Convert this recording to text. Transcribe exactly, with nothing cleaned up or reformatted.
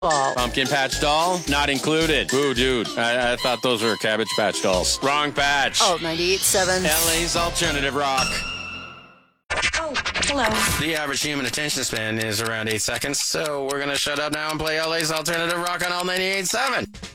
Ball. Pumpkin Patch Doll, not included. Ooh, dude, I, I thought those were Cabbage Patch Dolls. Wrong patch. Oh, ninety-eight point seven. L A's Alternative Rock. Oh, hello. The average human attention span is around eight seconds, so we're gonna shut up now and play L A's Alternative Rock on all ninety-eight point seven.